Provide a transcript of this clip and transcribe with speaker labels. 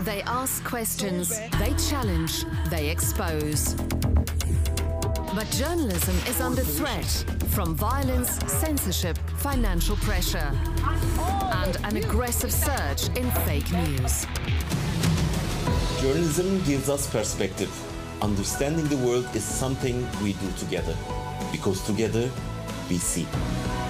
Speaker 1: They ask questions, they challenge, they expose. But journalism is under threat from violence, censorship, financial pressure, and an aggressive surge in fake news.
Speaker 2: Journalism gives us perspective. Understanding the world is something we do together, because together we see.